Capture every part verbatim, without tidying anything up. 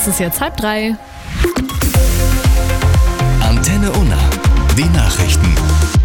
Es ist jetzt halb drei. Antenne Unna, die Nachrichten.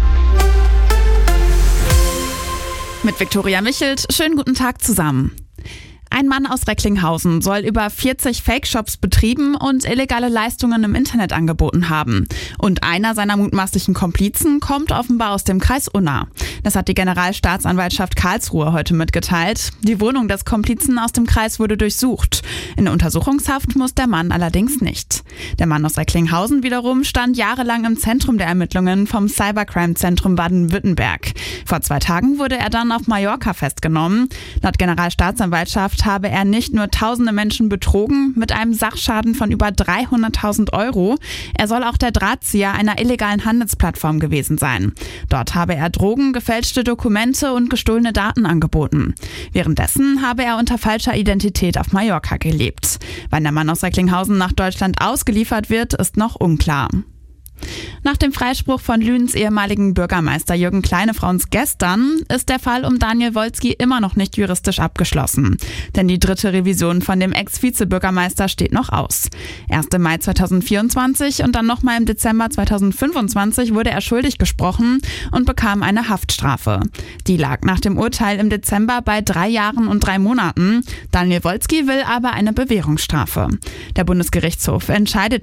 Mit Viktoria Michelt, schönen guten Tag zusammen. Ein Mann aus Recklinghausen soll über vierzig Fake-Shops betrieben und illegale Leistungen im Internet angeboten haben. Und einer seiner mutmaßlichen Komplizen kommt offenbar aus dem Kreis Unna. Das hat die Generalstaatsanwaltschaft Karlsruhe heute mitgeteilt. Die Wohnung des Komplizen aus dem Kreis wurde durchsucht. In Untersuchungshaft muss der Mann allerdings nicht. Der Mann aus Recklinghausen wiederum stand jahrelang im Zentrum der Ermittlungen vom Cybercrime-Zentrum Baden-Württemberg. Vor zwei Tagen wurde er dann auf Mallorca festgenommen. Laut Generalstaatsanwaltschaft habe er nicht nur tausende Menschen betrogen mit einem Sachschaden von über dreihunderttausend Euro. Er soll auch der Drahtzieher einer illegalen Handelsplattform gewesen sein. Dort habe er Drogen, gefälschte Dokumente und gestohlene Daten angeboten. Währenddessen habe er unter falscher Identität auf Mallorca gelebt. Wann der Mann aus Recklinghausen nach Deutschland ausgeliefert wird, ist noch unklar. Nach dem Freispruch von Lüns ehemaligen Bürgermeister Jürgen Kleinefrauns gestern ist der Fall um Daniel Wolski immer noch nicht juristisch abgeschlossen. Denn die dritte Revision von dem Ex-Vizebürgermeister steht noch aus. Erst im Mai zweitausendvierundzwanzig und dann nochmal im Dezember zweitausendfünfundzwanzig wurde er schuldig gesprochen und bekam eine Haftstrafe. Die lag nach dem Urteil im Dezember bei drei Jahren und drei Monaten. Daniel Wolski will aber eine Bewährungsstrafe. Der Bundesgerichtshof entscheidet